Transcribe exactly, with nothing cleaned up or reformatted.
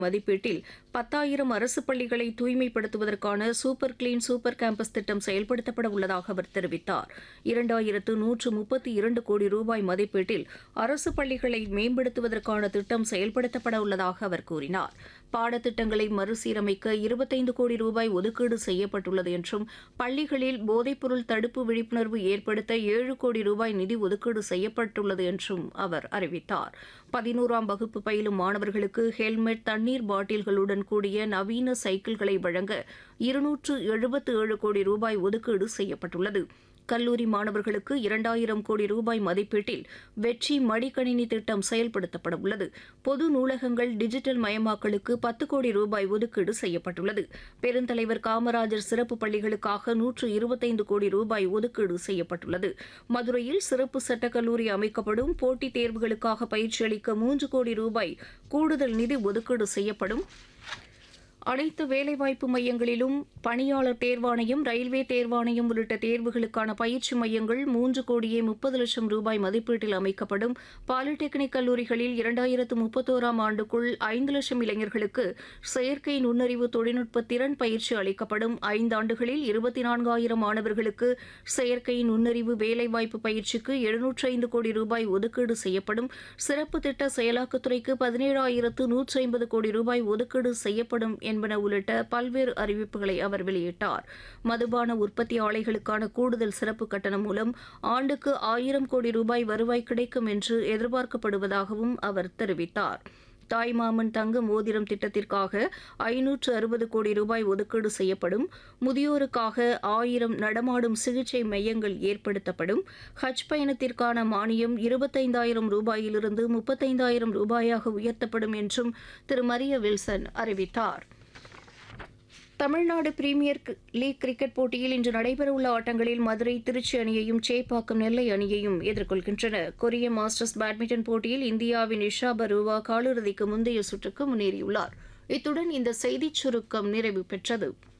மதிப்பீட்டில் பத்தாயிரம் அரசு பள்ளிகளை தூய்மைப்படுத்துவதற்கான சூப்பர் கிளீன் சூப்பர் கேம்பஸ் திட்டம் செயல்படுத்தப்பட உள்ளதாக அவர் தெரிவித்தார். இரண்டாயிரத்து நூற்று முப்பத்தி இரண்டு கோடி ரூபாய் மதிப்பீட்டில் அரசு பள்ளிகளை மேம்படுத்துவதற்கான திட்டம் செயல்படுத்தப்பட உள்ளதாக அவர் கூறினார். பாடத்திட்டங்களை மறுசீரமைக்க இருபத்தைந்து கோடி ரூபாய் ஒதுக்கீடு செய்யப்பட்டுள்ளது என்றும் பள்ளிகளில் போதைப்பொருள் தடுப்பு விழிப்புணர்வு ஏற்படுத்த ஏழு கோடி ரூபாய் நிதி ஒதுக்கீடு செய்யப்பட்டுள்ளது என்றும் அவர் அறிவித்தார். பதினோராம் வகுப்பு பயிலும் மாணவர்களுக்கு ஹெல்மெட், தண்ணீர் பாட்டில்களுடன் கூடிய நவீன சைக்கிள்களை வழங்க இருநூற்று எழுபத்து ஏழு கோடி ரூபாய் ஒதுக்கீடு செய்யப்பட்டுள்ளது. கல்லூரி மாணவர்களுக்கு இரண்டாயிரம் கோடி ரூபாய் மதிப்பீட்டில் வெற்றி மடிக்கணினி திட்டம் செயல்படுத்தப்பட உள்ளது. பொது நூலகங்கள் டிஜிட்டல் மயமாக்கலுக்கு பத்து கோடி ரூபாய் ஒதுக்கீடு செய்யப்பட்டுள்ளது. பெருந்தலைவர் காமராஜர் சிறப்பு பள்ளிகளுக்காக நூற்று இருபத்தைந்து கோடி ரூபாய் ஒதுக்கீடு செய்யப்பட்டுள்ளது. மதுரையில் சிறப்பு சட்டக்கல்லூரி அமைக்கப்படும். போட்டித் தேர்வுகளுக்காக பயிற்சி அளிக்க மூன்று கோடி ரூபாய் கூடுதல் நிதி ஒதுக்கீடு செய்யப்படும். அனைத்து வேலைவாய்ப்பு மையங்களிலும் பணியாளர் தேர்வாணையம், ரயில்வே தேர்வாணையம் உள்ளிட்ட தேர்வுகளுக்கான பயிற்சி மையங்கள் மூன்று கோடியே முப்பது லட்சம் ரூபாய் மதிப்பீட்டில் அமைக்கப்படும். பாலிடெக்னிக் கல்லூரிகளில் இரண்டாயிரத்து முப்பத்தோராம் ஆண்டுக்குள் ஐந்து லட்சம் இளைஞர்களுக்கு செயற்கை நுண்ணறிவு தொழில்நுட்ப திறன் பயிற்சி அளிக்கப்படும். ஐந்தாண்டுகளில் இருபத்தி நான்காயிரம் மாணவர்களுக்கு செயற்கை நுண்ணறிவு வேலைவாய்ப்பு பயிற்சிக்கு எழுநூற்று ஐந்து கோடி ரூபாய் ஒதுக்கீடு செய்யப்படும். சிறப்பு திட்ட செயலாக்கத்துறைக்கு பதினேழாயிரத்து நூற்றி ஐம்பது கோடி ரூபாய் ஒதுக்கீடு செய்யப்படும் என்பன உள்ளிட்ட பல்வேறு அறிவிப்புகளை அவர் வெளியிட்டார். மதுபான உற்பத்தி ஆலைகளுக்கான கூடுதல் சிறப்பு கட்டணம் மூலம் ஆண்டுக்கு ஆயிரம் கோடி ரூபாய் வருவாய் கிடைக்கும் என்று எதிர்பார்க்கப்படுவதாகவும் அவர் தெரிவித்தார். தாய்மாமன் தங்க மோதிரம் திட்டத்திற்காக ஐநூற்று அறுபது கோடி ரூபாய் ஒதுக்கீடு செய்யப்படும். முதியோருக்காக ஆயிரம் நடமாடும் சிகிச்சை மையங்கள் ஏற்படுத்தப்படும். ஹஜ் பயணத்திற்கான மானியம் இருபத்தைந்தாயிரம் ரூபாயிலிருந்து முப்பத்தைந்தாயிரம் ரூபாயாக உயர்த்தப்படும் என்றும் திரு மரிய வில்சன் அறிவித்தார். தமிழ்நாடு பிரீமியர் லீக் கிரிக்கெட் போட்டியில் இன்று நடைபெறவுள்ள ஆட்டங்களில் மதுரை திருச்சி அணியையும் சேப்பாக்கம் நெல்லை அணியையும் எதிர்கொள்கின்றன. கொரிய மாஸ்டர்ஸ் பேட்மிண்டன் போட்டியில் இந்தியாவின் இஷா பருவா காலிறுதிக்கு முந்தைய சுற்றுக்கு முன்னேறியுள்ளார். இத்துடன் இந்த செய்திச் சுருக்கம் நிறைவு பெற்றது.